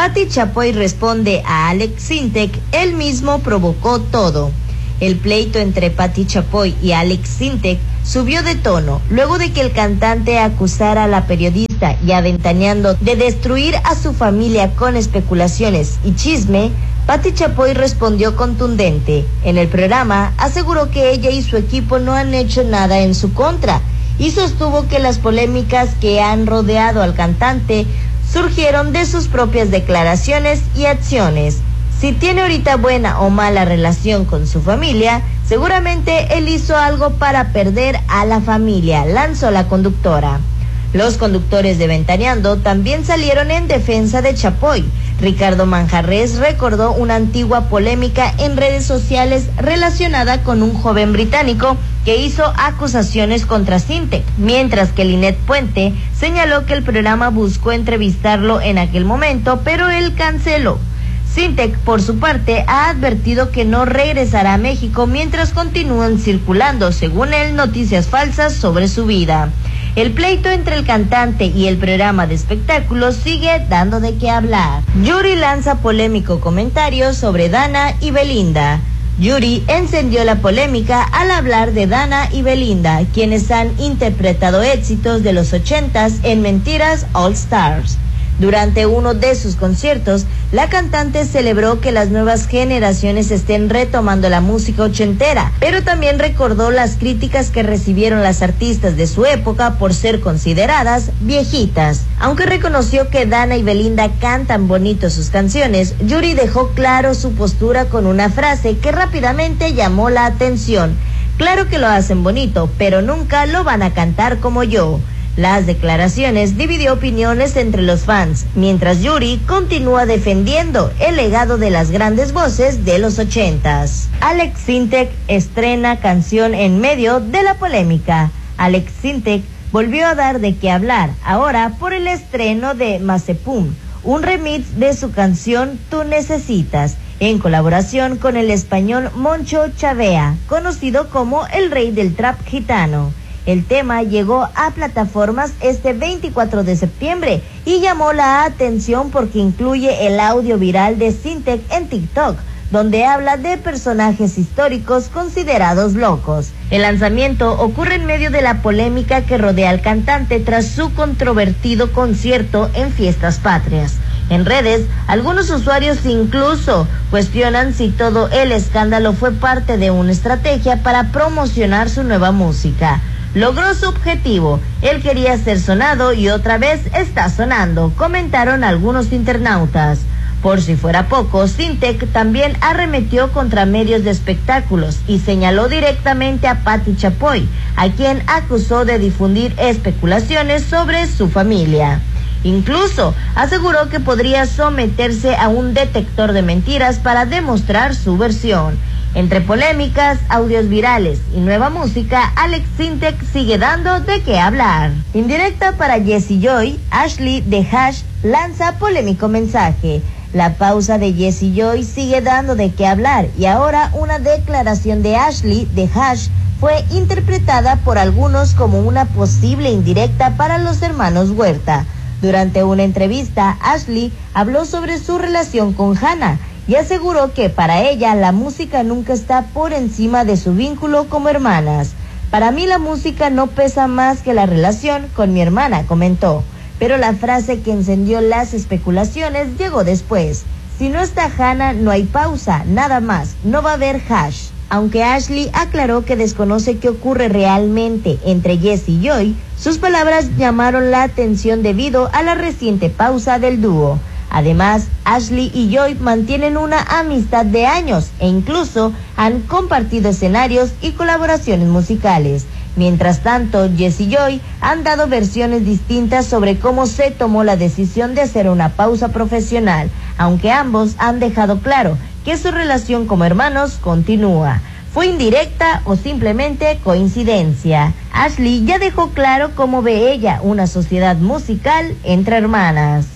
Pati Chapoy responde a Alex Sintek, él mismo provocó todo. El pleito entre Pati Chapoy y Alex Sintek subió de tono luego de que el cantante acusara a la periodista y aventaneando de destruir a su familia con especulaciones y chisme. Pati Chapoy respondió contundente. En el programa aseguró que ella y su equipo no han hecho nada en su contra y sostuvo que las polémicas que han rodeado al cantante surgieron de sus propias declaraciones y acciones. Si tiene ahorita buena o mala relación con su familia, seguramente él hizo algo para perder a la familia, lanzó la conductora. Los conductores de Ventaneando también salieron en defensa de Chapoy. Ricardo Manjarrés recordó una antigua polémica en redes sociales relacionada con un joven británico que hizo acusaciones contra Sintek, mientras que Linet Puente señaló que el programa buscó entrevistarlo en aquel momento, pero él canceló. Sintek, por su parte, ha advertido que no regresará a México mientras continúan circulando, según él, noticias falsas sobre su vida. El pleito entre el cantante y el programa de espectáculos sigue dando de qué hablar. Yuri lanza polémico comentario sobre Dana y Belinda. Yuri encendió la polémica al hablar de Dana y Belinda, quienes han interpretado éxitos de los 80s en Mentiras All Stars. Durante uno de sus conciertos, la cantante celebró que las nuevas generaciones estén retomando la música ochentera, pero también recordó las críticas que recibieron las artistas de su época por ser consideradas viejitas. Aunque reconoció que Dana y Belinda cantan bonito sus canciones, Yuri dejó claro su postura con una frase que rápidamente llamó la atención. Claro que lo hacen bonito, pero nunca lo van a cantar como yo. Las declaraciones dividió opiniones entre los fans, mientras Yuri continúa defendiendo el legado de las grandes voces de los 80s. Alex Sintek estrena canción en medio de la polémica. Alex Sintek volvió a dar de qué hablar, ahora por el estreno de Mazepum, un remix de su canción Tú Necesitas, en colaboración con el español Moncho Chavea, conocido como el rey del trap gitano. El tema llegó a plataformas este 24 de septiembre y llamó la atención porque incluye el audio viral de Sintek en TikTok, donde habla de personajes históricos considerados locos. El lanzamiento ocurre en medio de la polémica que rodea al cantante tras su controvertido concierto en Fiestas Patrias. En redes, algunos usuarios incluso cuestionan si todo el escándalo fue parte de una estrategia para promocionar su nueva música. Logró su objetivo, él quería ser sonado y otra vez está sonando, comentaron algunos internautas. Por si fuera poco, Sintek también arremetió contra medios de espectáculos y señaló directamente a Pati Chapoy, a quien acusó de difundir especulaciones sobre su familia. Incluso aseguró que podría someterse a un detector de mentiras para demostrar su versión. Entre polémicas, audios virales y nueva música, Alex Sintek sigue dando de qué hablar. Indirecta para Jessie Joy, Ashley de Hash lanza polémico mensaje. La pausa de Jessie Joy sigue dando de qué hablar y ahora una declaración de Ashley de Hash fue interpretada por algunos como una posible indirecta para los hermanos Huerta. Durante una entrevista, Ashley habló sobre su relación con Hannah y aseguró que para ella la música nunca está por encima de su vínculo como hermanas. Para mí la música no pesa más que la relación con mi hermana, comentó. Pero la frase que encendió las especulaciones llegó después. Si no está Hannah, no hay pausa, nada más, no va a haber hash. Aunque Ashley aclaró que desconoce qué ocurre realmente entre Jessie y Joy, sus palabras llamaron la atención debido a la reciente pausa del dúo. Además, Ashley y Joy mantienen una amistad de años e incluso han compartido escenarios y colaboraciones musicales. Mientras tanto, Jessie y Joy han dado versiones distintas sobre cómo se tomó la decisión de hacer una pausa profesional, aunque ambos han dejado claro que su relación como hermanos continúa. ¿Fue indirecta o simplemente coincidencia? Ashley ya dejó claro cómo ve ella una sociedad musical entre hermanas.